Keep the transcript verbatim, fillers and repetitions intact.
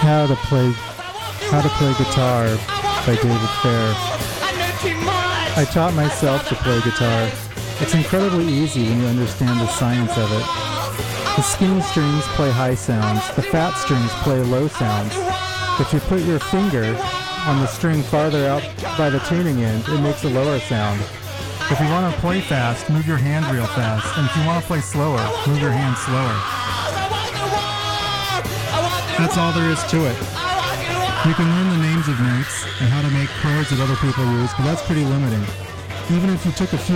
How to Play How to Play Guitar by David Fair. I taught myself to play guitar. It's incredibly easy when you understand the science of it. The skinny strings play high sounds, the fat strings play low sounds. If you put your finger on the string farther out by the tuning end, it makes a lower sound. If you want to play fast, move your hand real fast, and if you want to play slower, move your hand slower. That's all there is to it. You can learn the names of notes and how to make chords that other people use, but that's pretty limiting. Even if you took a few